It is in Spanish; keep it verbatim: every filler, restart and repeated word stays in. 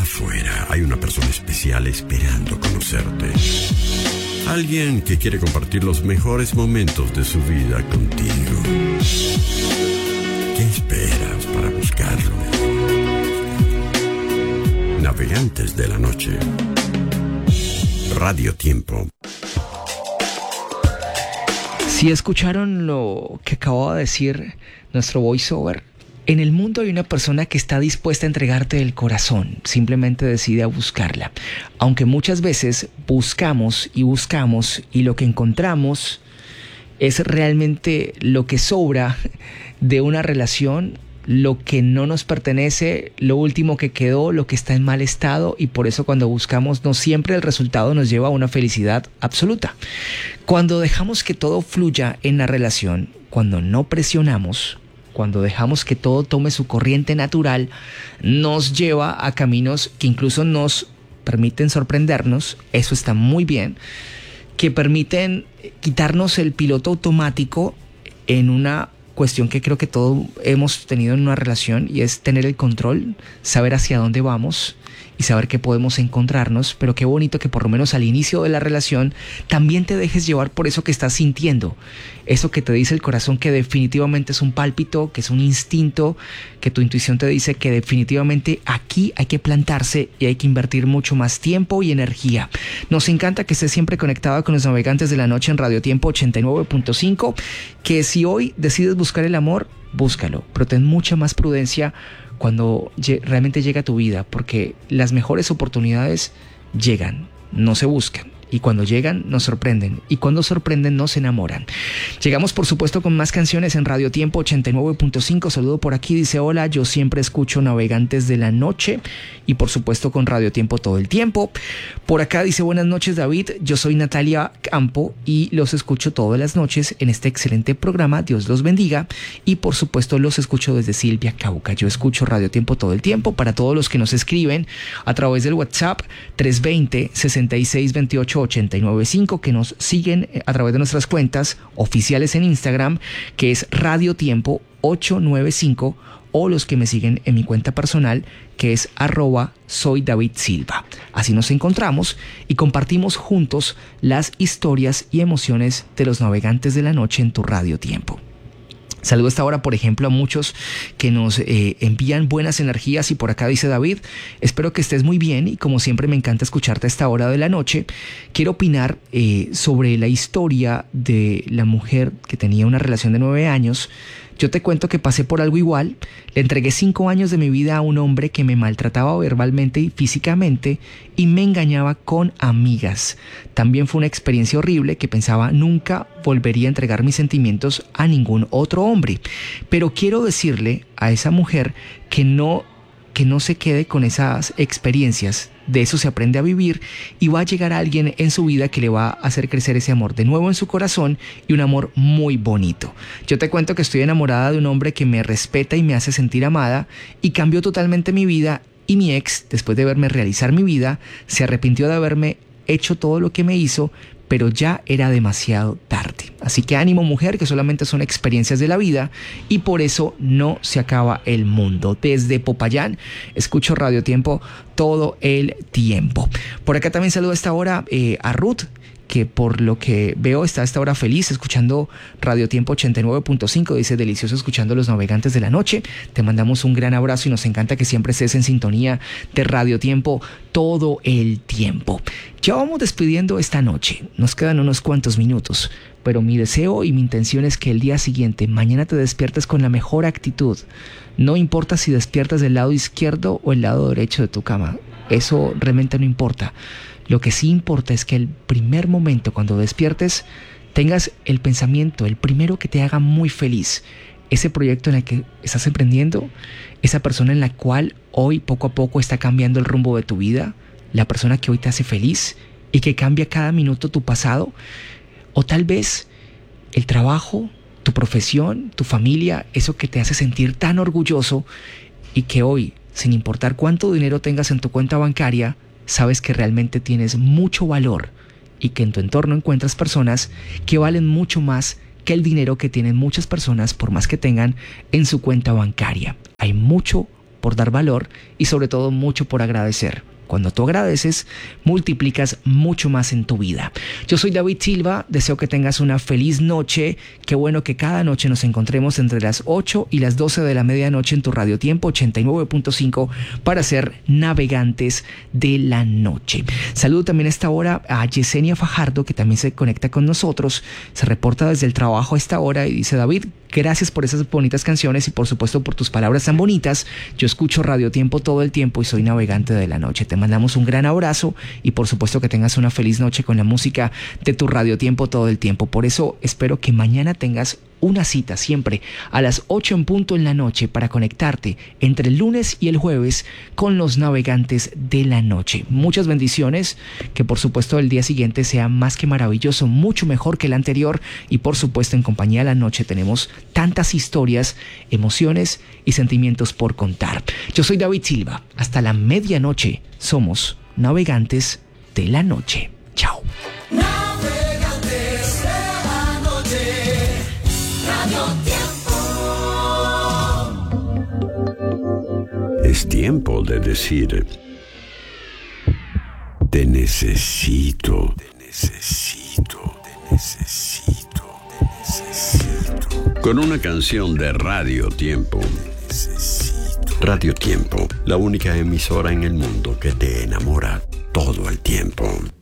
afuera hay una persona especial esperando conocerte. Alguien que quiere compartir los mejores momentos de su vida contigo. ¿Qué esperas para buscarlo? Navegantes de la noche. Radio Tiempo. Si escucharon lo que acababa de decir nuestro voiceover, en el mundo hay una persona que está dispuesta a entregarte el corazón, simplemente decide a buscarla. Aunque muchas veces buscamos y buscamos y lo que encontramos es realmente lo que sobra de una relación, lo que no nos pertenece, lo último que quedó, lo que está en mal estado, y por eso cuando buscamos no siempre el resultado nos lleva a una felicidad absoluta. Cuando dejamos que todo fluya en la relación, cuando no presionamos, cuando dejamos que todo tome su corriente natural, nos lleva a caminos que incluso nos permiten sorprendernos, eso está muy bien, que permiten quitarnos el piloto automático en una cuestión que creo que todos hemos tenido en una relación, y es tener el control, saber hacia dónde vamos y saber que podemos encontrarnos. Pero qué bonito que por lo menos al inicio de la relación también te dejes llevar por eso que estás sintiendo, eso que te dice el corazón, que definitivamente es un pálpito, que es un instinto, que tu intuición te dice que definitivamente aquí hay que plantarse y hay que invertir mucho más tiempo y energía. Nos encanta que estés siempre conectado con los Navegantes de la Noche en Radio Tiempo ochenta y nueve punto cinco, que si hoy decides buscar el amor, búscalo, pero ten mucha más prudencia cuando realmente llega a tu vida, porque las mejores oportunidades llegan, no se buscan. Y cuando llegan, nos sorprenden. Y cuando sorprenden, nos enamoran. Llegamos, por supuesto, con más canciones en Radio Tiempo ochenta y nueve punto cinco. Saludo por aquí, dice: hola, yo siempre escucho Navegantes de la Noche. Y por supuesto con Radio Tiempo todo el tiempo. Por acá dice: buenas noches, David. Yo soy Natalia Campo y los escucho todas las noches en este excelente programa. Dios los bendiga. Y por supuesto los escucho desde Silvia, Cauca. Yo escucho Radio Tiempo todo el tiempo. Para todos los que nos escriben a través del WhatsApp tres dos cero, seis seis dos ocho, ochenta y nueve cinco, que nos siguen a través de nuestras cuentas oficiales en Instagram, que es Radio Tiempo ochocientos noventa y cinco, o los que me siguen en mi cuenta personal, que es arroba soy David Silva. Así nos encontramos y compartimos juntos las historias y emociones de los Navegantes de la Noche en tu Radio Tiempo. Saludo esta hora, por ejemplo, a muchos que nos eh, envían buenas energías, y por acá dice David: espero que estés muy bien, y como siempre me encanta escucharte a esta hora de la noche. Quiero opinar eh, sobre la historia de la mujer que tenía una relación de nueve años. Yo te cuento que pasé por algo igual. Le entregué cinco años de mi vida a un hombre que me maltrataba verbalmente y físicamente y me engañaba con amigas. También fue una experiencia horrible que pensaba nunca volvería a entregar mis sentimientos a ningún otro hombre. Pero quiero decirle a esa mujer que no, que no se quede con esas experiencias. De eso se aprende a vivir, y va a llegar alguien en su vida que le va a hacer crecer ese amor de nuevo en su corazón, y un amor muy bonito. Yo te cuento que estoy enamorada de un hombre que me respeta y me hace sentir amada, y cambió totalmente mi vida. Y mi ex, después de verme realizar mi vida, se arrepintió de haberme hecho todo lo que me hizo, pero ya era demasiado tarde. Así que ánimo, mujer, que solamente son experiencias de la vida y por eso no se acaba el mundo. Desde Popayán escucho Radio Tiempo todo el tiempo. Por acá también saludo a esta hora eh, a Ruth, que por lo que veo está a esta hora feliz escuchando Radio Tiempo ochenta y nueve punto cinco. Dice: delicioso escuchando los Navegantes de la Noche. Te mandamos un gran abrazo y nos encanta que siempre estés en sintonía de Radio Tiempo todo el tiempo. Ya vamos despidiendo esta noche. Nos quedan unos cuantos minutos, pero mi deseo y mi intención es que el día siguiente, mañana, te despiertes con la mejor actitud. No importa si despiertas del lado izquierdo o el lado derecho de tu cama. Eso realmente no importa. Lo que sí importa es que el primer momento cuando despiertes tengas el pensamiento, el primero que te haga muy feliz. Ese proyecto en el que estás emprendiendo, esa persona en la cual hoy poco a poco está cambiando el rumbo de tu vida, la persona que hoy te hace feliz y que cambia cada minuto tu pasado, o tal vez el trabajo, tu profesión, tu familia, eso que te hace sentir tan orgulloso y que hoy, sin importar cuánto dinero tengas en tu cuenta bancaria, sabes que realmente tienes mucho valor y que en tu entorno encuentras personas que valen mucho más que el dinero que tienen muchas personas, por más que tengan en su cuenta bancaria. Hay mucho por dar valor y sobre todo mucho por agradecer. Cuando tú agradeces, multiplicas mucho más en tu vida. Yo soy David Silva, deseo que tengas una feliz noche. Qué bueno que cada noche nos encontremos entre las ocho y las doce de la medianoche en tu Radio Tiempo ochenta y nueve punto cinco para ser navegantes de la noche. Saludo también a esta hora a Yesenia Fajardo, que también se conecta con nosotros. Se reporta desde el trabajo a esta hora y dice: David, gracias por esas bonitas canciones y por supuesto por tus palabras tan bonitas. Yo escucho Radio Tiempo todo el tiempo y soy navegante de la noche. Te mandamos un gran abrazo y por supuesto que tengas una feliz noche con la música de tu Radio Tiempo todo el tiempo. Por eso espero que mañana tengas una cita siempre a las ocho en punto en la noche para conectarte entre el lunes y el jueves con los navegantes de la noche. Muchas bendiciones, que por supuesto el día siguiente sea más que maravilloso, mucho mejor que el anterior y por supuesto en compañía de la noche tenemos tantas historias, emociones y sentimientos por contar. Yo soy David Silva, hasta la medianoche somos navegantes de la noche. Chao. Es tiempo de decir: te necesito, te necesito, te necesito, te necesito. Con una canción de Radio Tiempo. Te necesito. Radio Tiempo, la única emisora en el mundo que te enamora todo el tiempo.